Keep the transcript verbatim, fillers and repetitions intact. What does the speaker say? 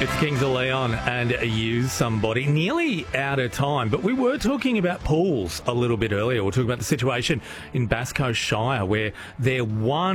It's Kings of Leon and Use Somebody. Nearly out of time, but we were talking about pools a little bit earlier. We were talking about the situation in Basco Shire where they're one